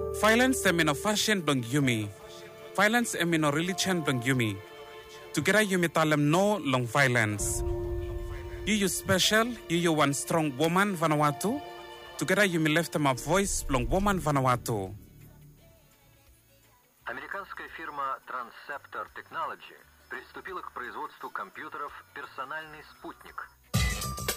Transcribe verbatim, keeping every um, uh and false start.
Violence emino fashion blong yumi. Violence emino religion blong yumi. Together yumi talem no long violence. You you special, you you one strong woman Vanuatu. Together yumi left them a voice blong woman Vanuatu. Американская фирма Transceptor Technology приступила к производству компьютеров «Персональный спутник»,